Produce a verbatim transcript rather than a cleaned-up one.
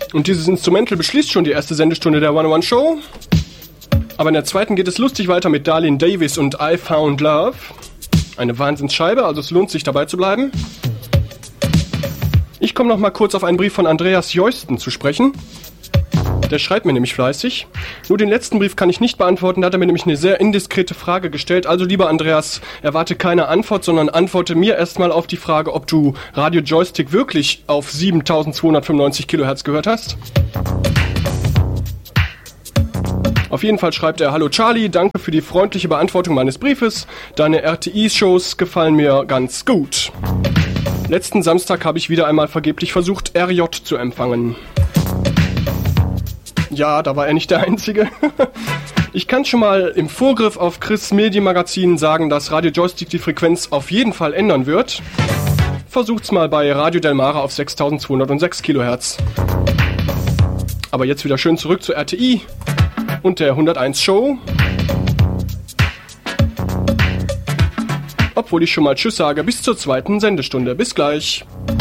Und dieses Instrumental beschließt schon die erste Sendestunde der hundertundeins Show. Aber in der zweiten geht es lustig weiter mit Darlene Davis und I Found Love. Eine Wahnsinnsscheibe, also es lohnt sich dabei zu bleiben. Ich komme noch mal kurz auf einen Brief von Andreas Jeusten zu sprechen. Der schreibt mir nämlich fleißig. Nur den letzten Brief kann ich nicht beantworten, da hat er mir nämlich eine sehr indiskrete Frage gestellt. Also lieber Andreas, erwarte keine Antwort, sondern antworte mir erstmal auf die Frage, ob du Radio Joystick wirklich auf siebentausendzweihundertfünfundneunzig Kilohertz gehört hast. Auf jeden Fall schreibt er: Hallo Charlie, danke für die freundliche Beantwortung meines Briefes. Deine R T I-Shows gefallen mir ganz gut. Letzten Samstag habe ich wieder einmal vergeblich versucht, R J zu empfangen. Ja, da war er nicht der Einzige. Ich kann schon mal im Vorgriff auf Chris Medienmagazin sagen, dass Radio Joystick die Frequenz auf jeden Fall ändern wird. Versucht's mal bei Radio Del Mare auf sechstausendzweihundertsechs Kilohertz. Aber jetzt wieder schön zurück zur R T I und der hunderteins Show. Obwohl ich schon mal Tschüss sage, bis zur zweiten Sendestunde. Bis gleich.